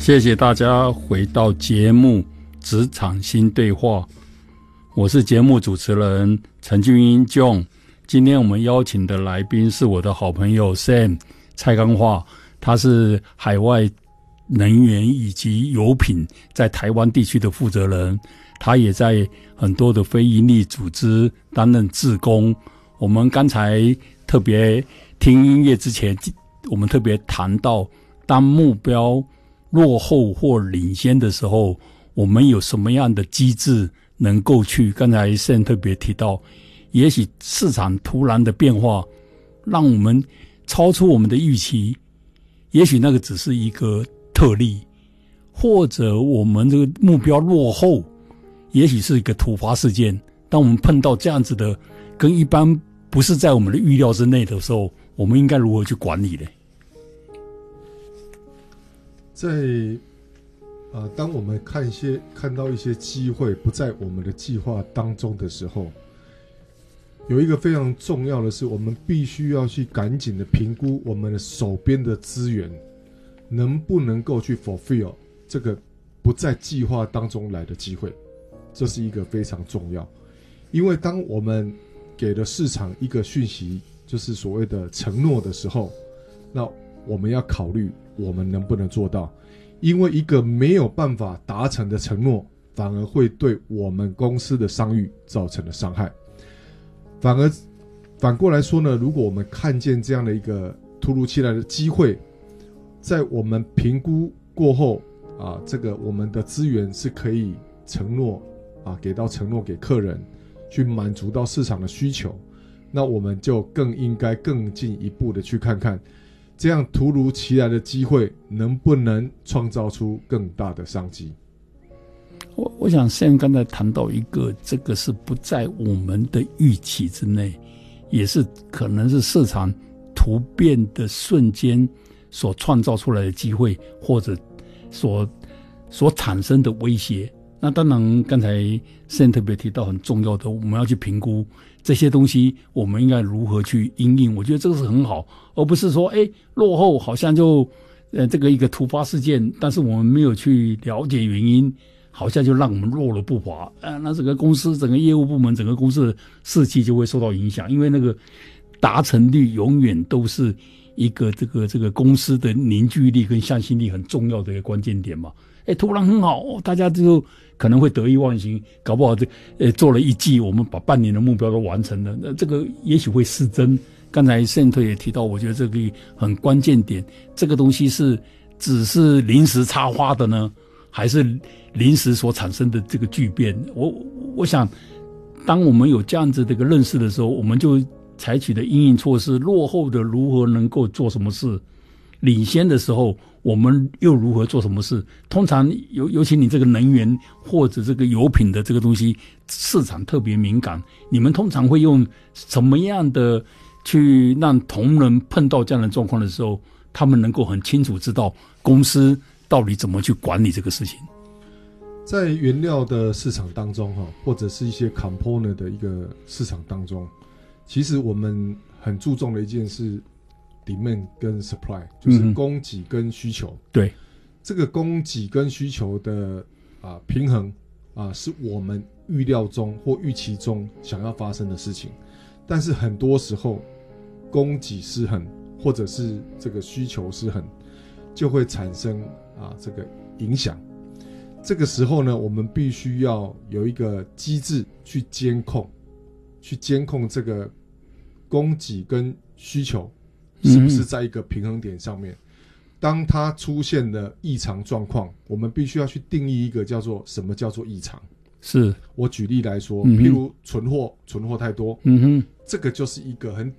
谢谢大家回到节目《职场新对话》，我是节目主持人陈俊英 John。今天我们邀请的来宾是我的好朋友 Sam 蔡刚化，他是海外能源以及油品在台湾地区的负责人，他也在很多的非营利组织担任志工。我们刚才特别听音乐之前，我们特别谈到当目标落后或领先的时候，我们有什么样的机制能够去，刚才 Sam 特别提到，也许市场突然的变化让我们超出我们的预期，也许那个只是一个特例，或者我们这个目标落后，也许是一个突发事件。当我们碰到这样子的跟一般不是在我们的预料之内的时候，我们应该如何去管理呢？ 当我们看到一些机会不在我们的计划当中的时候，有一个非常重要的是，我们必须要去赶紧的评估我们的手边的资源能不能够去 fulfill 这个不在计划当中来的机会，这是一个非常重要。因为当我们给了市场一个讯息，就是所谓的承诺的时候，那我们要考虑我们能不能做到。因为一个没有办法达成的承诺，反而会对我们公司的商誉造成了伤害。反过来说呢，如果我们看见这样的一个突如其来的机会，在我们评估过后这个我们的资源是可以承诺给到承诺给客人，去满足到市场的需求，那我们就更应该更进一步的去看看这样突如其来的机会能不能创造出更大的商机。 我想 Sam 刚才谈到一个，这个是不在我们的预期之内，也是可能是市场突变的瞬间所创造出来的机会，或者所产生的威胁。那当然刚才 Sam 特别提到很重要的，我们要去评估这些东西我们应该如何去因应。我觉得这个是很好，而不是说落后好像就这个一个突发事件，但是我们没有去了解原因，好像就让我们落了步伐那整个公司整个业务部门整个公司的士气就会受到影响。因为那个达成率永远都是一个这个公司的凝聚力跟向心力很重要的一个关键点嘛。突然很好大家就可能会得意忘形，搞不好做了一季，我们把半年的目标都完成了，那这个也许会失真。刚才圣特也提到，我觉得这个很关键点，这个东西只是临时插花的呢，还是临时所产生的这个巨变？我想，当我们有这样子的一个认识的时候，我们就采取的因应措施，落后的如何能够做什么事，领先的时候我们又如何做什么事。通常尤其你这个能源或者这个油品的这个东西市场特别敏感，你们通常会用什么样的去让同仁碰到这样的状况的时候，他们能够很清楚知道公司到底怎么去管理这个事情？ 在原料的市场当中或者是一些 component 的一个市场当中，其实我们很注重的一件事，demand 跟 supply， 就是供给跟需求。 对， 这个供给跟需求的平衡是我们预料中或预期中想要发生的事情。但是很多时候供给失衡或者是这个需求失衡，就会产生这个影响。这个时候呢，我们必须要有一个机制去监控这个供给跟需求是不是在一个平衡点上面。当它出现了异常状况，我们必须要去定义一个什么叫做异常。是我举例来说，譬如存货太多，这个就是一个很